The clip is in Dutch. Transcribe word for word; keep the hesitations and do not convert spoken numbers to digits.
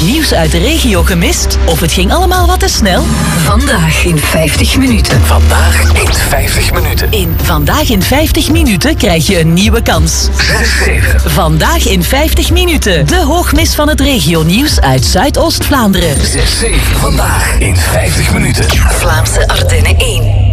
Nieuws uit de regio gemist? Of het ging allemaal wat te snel? Vandaag in vijftig minuten. Vandaag in vijftig minuten. In Vandaag in vijftig minuten krijg je een nieuwe kans. zes zeven. Vandaag in vijftig minuten. De hoogmis van het regionieuws uit Zuidoost-Vlaanderen. zes zeven. Vandaag in vijftig minuten. Vlaamse Ardennen één.